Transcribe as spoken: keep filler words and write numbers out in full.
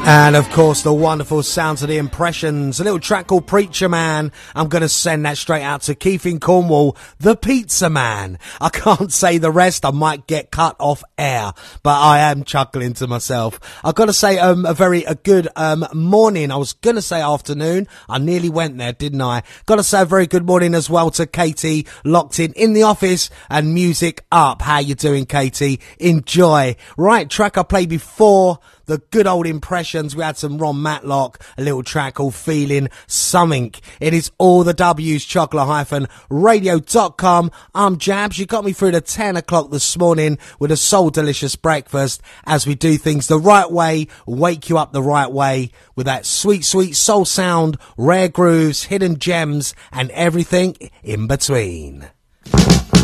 And of course the wonderful sounds of the Impressions, a little track called Preacher Man. I'm going to send that straight out to Keith in Cornwall, the Pizza Man. I can't say the rest, I might get cut off air, but I am chuckling to myself. I've got to say um, a very a good um, morning. I was going to say afternoon, I nearly went there, didn't I? Got to say a very good morning as well to Katie, locked in in the office and music up. How you doing, Katie? Enjoy. Right, track I played before the good old Impressions. We had some Ron Matlock, a little track called Feeling Something. It is all the W's, chocolate radio dot com. I'm Jabs. You got me through to ten o'clock this morning with a soul delicious breakfast as we do things the right way, wake you up the right way with that sweet, sweet soul sound, rare grooves, hidden gems, and everything in between.